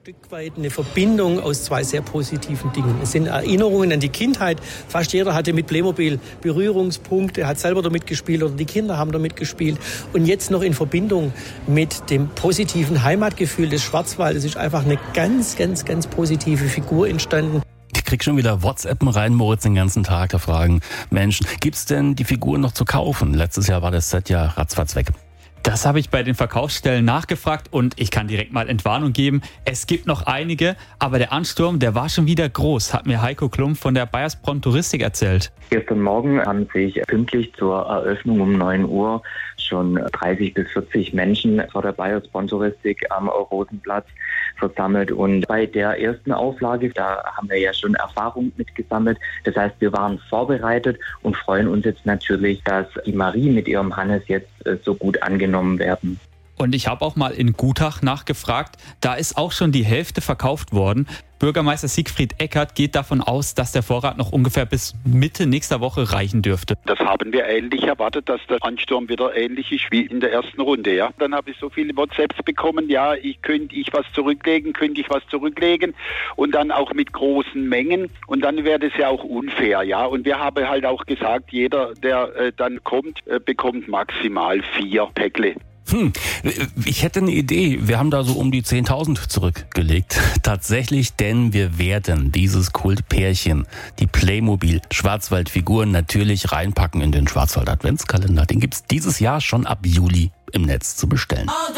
Stück weit eine Verbindung aus zwei sehr positiven Dingen. Es sind Erinnerungen an die Kindheit. Fast jeder hatte mit Playmobil Berührungspunkte, hat selber damit gespielt oder die Kinder haben damit gespielt. Und jetzt noch in Verbindung mit dem positiven Heimatgefühl des Schwarzwaldes ist einfach eine ganz, ganz, ganz positive Figur entstanden. Ich krieg schon wieder WhatsAppen rein, Moritz, den ganzen Tag. Da fragen Menschen, gibt's denn die Figuren noch zu kaufen? Letztes Jahr war das Set ja ratzfatz weg. Das habe ich bei den Verkaufsstellen nachgefragt und ich kann direkt mal Entwarnung geben. Es gibt noch einige, aber der Ansturm, der war schon wieder groß, hat mir Heiko Klum von der Bayersbronn Touristik erzählt. Gestern Morgen haben sich pünktlich zur Eröffnung um 9 Uhr schon 30 bis 40 Menschen vor der Bayersbronn Touristik am Rosenplatz versammelt. Und bei der ersten Auflage, da haben wir ja schon Erfahrung mitgesammelt. Das heißt, wir waren vorbereitet und freuen uns jetzt natürlich, dass die Marie mit ihrem Hannes jetzt so gut angenommen werden. Und ich habe auch mal in Gutach nachgefragt, da ist auch schon die Hälfte verkauft worden. Bürgermeister Siegfried Eckert geht davon aus, dass der Vorrat noch ungefähr bis Mitte nächster Woche reichen dürfte. Das haben wir ähnlich erwartet, dass der Ansturm wieder ähnlich ist wie in der ersten Runde. Ja. Dann habe ich so viele WhatsApps bekommen, ja, könnte ich was zurücklegen und dann auch mit großen Mengen und dann wäre das ja auch unfair. Ja. Und wir haben halt auch gesagt, jeder, der dann kommt, bekommt maximal 4 Päckle. Ich hätte eine Idee. Wir haben da so um die 10.000 zurückgelegt. Tatsächlich, denn wir werden dieses Kultpärchen, die Playmobil-Schwarzwaldfiguren, natürlich reinpacken in den Schwarzwald-Adventskalender. Den gibt's dieses Jahr schon ab Juli im Netz zu bestellen.